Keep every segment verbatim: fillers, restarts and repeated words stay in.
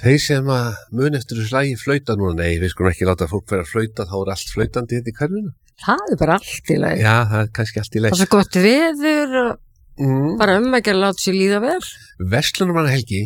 Þeir sem að mun eftir þessu lagi flauta núna, nei, við skulum ekki láta fólk vera að flauta, þá er allt flautandi þetta í hverfinu. Það er bara allt í lagi. Já, það er kannski allt í lagi. Það er svo gott veður og mm. bara um ekki að láta sér líða vel. Verslunarmanna helgi,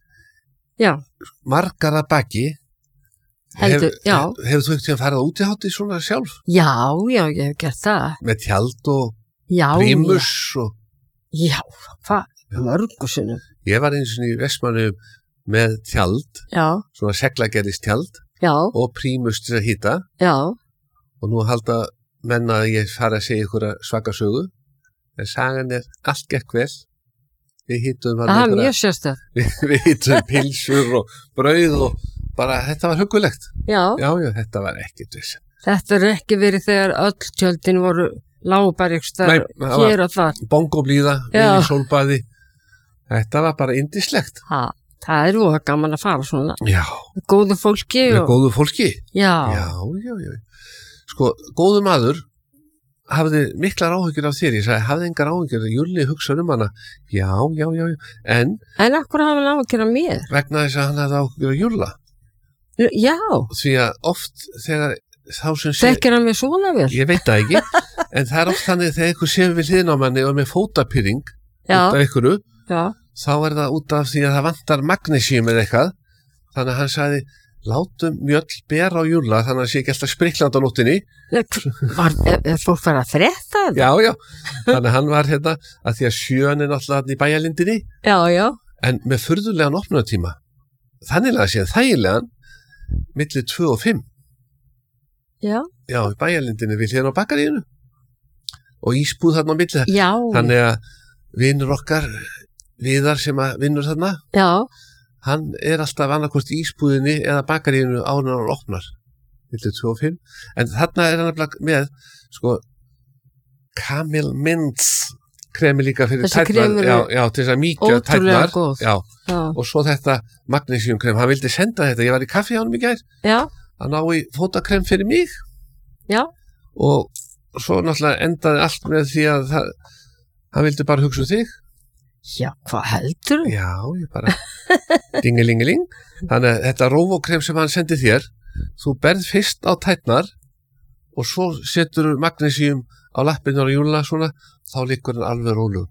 já. Margar að baki, Heldur, hef, já. Hef, hefur þú ekkert farið út í hátti svona sjálf? Já, já, ég hef gert það. Með tjald og já, prímus og... Já, hvað, mörgusunum. Ég var eins og í Vestmannaeyjum með tjald, já. Svona seglagerðist tjald já. Og prímus til að hýta. Já. Og nú halda menn að ég fara að segja ykkur svaka sögu, en sagan er allt gekk vel. Við hýttum það er mjög sérstæð. Við, við hýttum pilsur og brauð og bara þetta var huggulegt. Já. Já, já, þetta var ekkert viss. Þetta er ekki verið þegar öll tjöldin voru lágbarjökstar hér og þar. Bongoblíða, við í sólbaði. Þetta var bara indislegt. Ha. Það er óhag gaman að fara svona. Já. Góðu fólki. Með og... góðu fólki? Já. Já, já, já. Sko, góðu maður hafði miklar áhyggjur af þér. Ég sagði, hafði engar áhyggjur. Júli hugsaði um hana. Já, já, já, já. En... En akkur hafði hann áhyggjur af mér? Vegna þess að hann hafði áhyggjur af Júla. Já. Því að oft þegar þá sem sé... Þekkir hann við svona vel? Ég veit það ekki. En það er oft þannig þegar einhver séu við hliðin á manni og með fótapyrring út af einhverju. Já. Þá er það út af því að það vantar magnesíum eða eitthvað. Þannig að hann sagði, látum mjöll bera á Júla þannig að það sé ekki alltaf spriklandi á nóttinni. Var, er, er fólk farið að frétta þetta? Já, já. Þannig að hann var hérna að því að sjön er náttúrulega í bæjarlindinni. Já, já. En með furðulegan opnunartíma. Þannig að sé þægilegan milli tvö og fimm. Já. Já, í bæjarlindinni við hliðin á bakaríinu. Og ísbúð þarna á milli. Já. Þannig að vinur okkar... Viðar sem að vinnur þarna, já. Hann er alltaf annarkvort í ísbúðinni eða bakaríinu áður en hann opnar, milli tvö og fimm. En þarna er hann með, sko, Camel Mints kremi líka fyrir tærnar, já, já, til þess að mýkja tærnar, já, já, og svo þetta magnesiumkrem, hann vildi senda þetta, ég var í kaffi á hann í gær, já, hann á í fótakrem fyrir mig, já, og svo náttúrulega endaði allt með því að það, hann vildi bara hugsa um þig. Já, hvað heldur þú? Já, ég bara dingelingeling. Þannig að þetta róvokrem sem hann sendi þér, þú berð fyrst á tærnar og svo setur magnesium á lappirnar og Júla svona, þá liggur hann alveg rólu.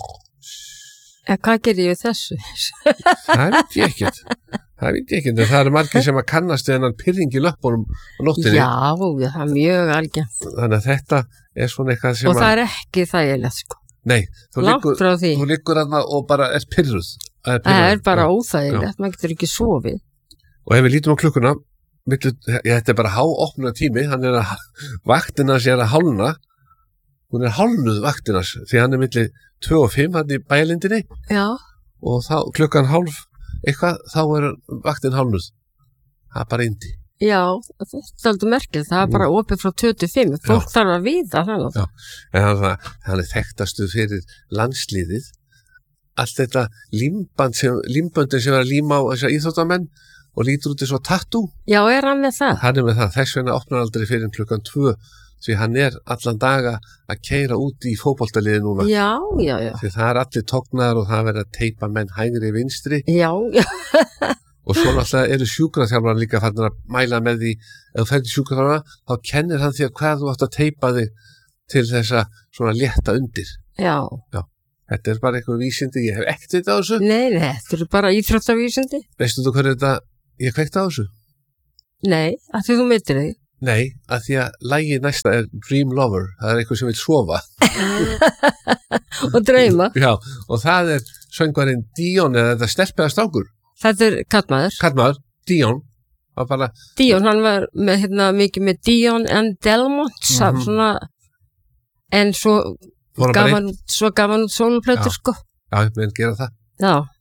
En hvað gerir ég þessu? Það veit ég ekkert. Það veit ég ekkert, en það eru margir sem að kannast en hann pyrring í löppunum á nóttinni. Já, það er mjög algengt. Þannig að þetta er svona eitthvað sem og það er ekki þægilegt, sko. Nei, þú liggur, þú liggur aðna og bara er pyrruð. Það er bara já. Óþægilegt, maður getur ekki sofið. Og ef við lítum á klukkuna, milli, ja, þetta er bara háopna tími, hann er að, vaktina sé að hálna, hún er hálnuð vaktinas, því hann er milli tvö og fimm hann í bæjalindinni. Já. Og þá, klukkan hálf, eitthvað, þá er vaktin hálnuð. Það er bara indi. Já, þetta er aldrei merkilegt, það er bara opið frá tvö til fimm, fólk þarf að vita þannig. Já, en hann, hann er þekktastu fyrir landslíðið, allt þetta límband sem, límböndin sem er að líma á þessar íþróttamenn og lítur út í svo tattoo. Já, er hann með það? Hann er með það, þess vegna opnar aldrei fyrir klukkan tvö, því hann er allan daga að keyra út í fótboltaliði núna. Já, já, já. Því það er allir tognaðar og það verður að teipa menn hægri vinstri. Já, já. Og svo náttúrulega eru sjúkraþjálfarar líka fann að mæla með því, ef þú færði sjúkraþjálfara, þá kennir hann því að hvað þú átt að teipa þig til þess að svona létta undir. Já. Já. Þetta er bara eitthvað vísindi, ég hef ekkert þetta á þessu. Nei, nei, þetta er bara íþróttavísindi. Veistu þú hverju þetta, ég kveikta á þessu? Nei, að því þú meitir þig. Nei, að því að lagi næsta er Dream Lover, það er eitthvað sem vil sofa. Og drauma. Já, og það er söngvarinn Dion, eða þetta stelpiða strákur. Þetta er kallmaður. Kallmaður, Dion. Bara... Dion, hann var með, hérna, mikið með Dion and Delmont, mm-hmm. svona, en svo gaf hann, svo gaf hann út sóluplötur, sko. Já, ég meðan gera það. Já.